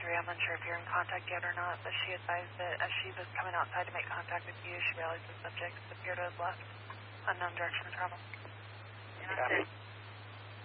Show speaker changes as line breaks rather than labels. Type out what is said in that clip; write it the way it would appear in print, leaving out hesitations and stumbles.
I'm unsure if you're in contact yet or not, but she advised that as she was coming outside to make contact with you, she realized the subject appeared to have left. Unknown direction of travel.
Copy.